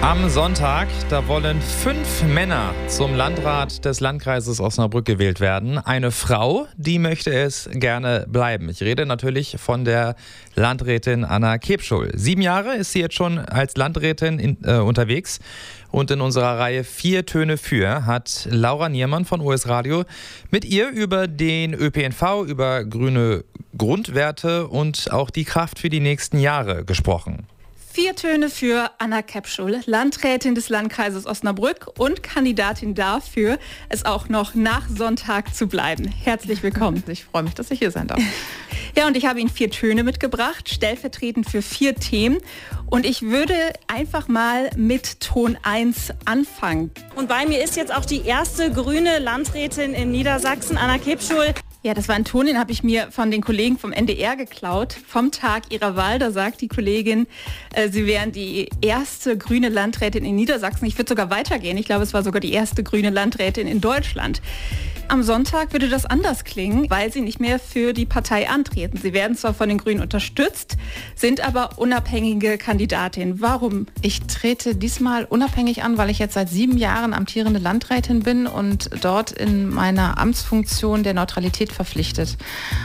Am Sonntag, da wollen 5 Männer zum Landrat des Landkreises Osnabrück gewählt werden. Eine Frau, die möchte es gerne bleiben. Ich rede natürlich von der Landrätin Anna Kebschul. 7 Jahre ist sie jetzt schon als Landrätin unterwegs. Und in unserer Reihe 4 Töne für hat Laura Niermann von US Radio mit ihr über den ÖPNV, über grüne Grundwerte und auch die Kraft für die nächsten Jahre gesprochen. 4 Töne für Anna Kebschul, Landrätin des Landkreises Osnabrück und Kandidatin dafür, es auch noch nach Sonntag zu bleiben. Herzlich willkommen. Ich freue mich, dass ich hier sein darf. Ja, und ich habe Ihnen 4 Töne mitgebracht, stellvertretend für 4 Themen. Und ich würde einfach mal mit Ton 1 anfangen. Und bei mir ist jetzt auch die erste grüne Landrätin in Niedersachsen, Anna Kebschul. Ja, das war ein Ton, den habe ich mir von den Kollegen vom NDR geklaut. Vom Tag ihrer Wahl, da sagt die Kollegin, sie wären die erste grüne Landrätin in Niedersachsen. Ich würde sogar weitergehen. Ich glaube, es war sogar die erste grüne Landrätin in Deutschland. Am Sonntag würde das anders klingen, weil sie nicht mehr für die Partei antreten. Sie werden zwar von den Grünen unterstützt, sind aber unabhängige Kandidatin. Warum? Ich trete diesmal unabhängig an, weil ich jetzt seit 7 Jahren amtierende Landrätin bin und dort in meiner Amtsfunktion der Neutralität verpflichtet.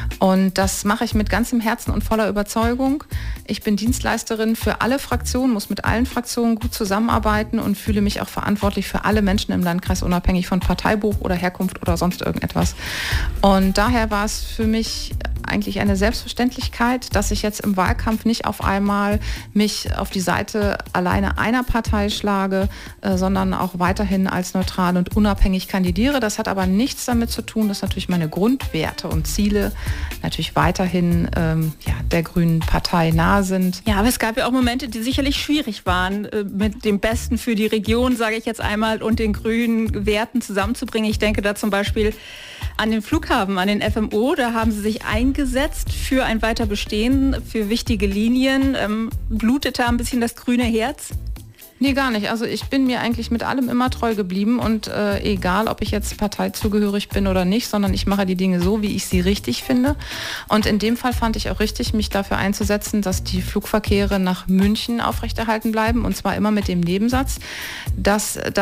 Und das mache ich mit ganzem Herzen und voller Überzeugung. Ich bin Dienstleisterin für alle Fraktionen, muss mit allen Fraktionen gut zusammenarbeiten und fühle mich auch verantwortlich für alle Menschen im Landkreis, unabhängig von Parteibuch oder Herkunft oder sonst irgendetwas. Und daher war es für mich eigentlich eine Selbstverständlichkeit, dass ich jetzt im Wahlkampf nicht auf einmal mich auf die Seite alleine einer Partei schlage, sondern auch weiterhin als neutral und unabhängig kandidiere. Das hat aber nichts damit zu tun, dass natürlich meine Grundwerte und Ziele natürlich weiterhin der Grünen Partei nahe sind. Ja, aber es gab ja auch Momente, die sicherlich schwierig waren, mit dem Besten für die Region, sage ich jetzt einmal, und den grünen Werten zusammenzubringen. Ich denke da zum Beispiel an den Flughafen, an den FMO, da haben sie sich eingesetzt für ein Weiterbestehen, für wichtige Linien. Blutet da ein bisschen das grüne Herz? Nee, gar nicht. Also ich bin mir eigentlich mit allem immer treu geblieben und egal, ob ich jetzt parteizugehörig bin oder nicht, sondern ich mache die Dinge so, wie ich sie richtig finde. Und in dem Fall fand ich auch richtig, mich dafür einzusetzen, dass die Flugverkehre nach München aufrechterhalten bleiben, und zwar immer mit dem Nebensatz, dass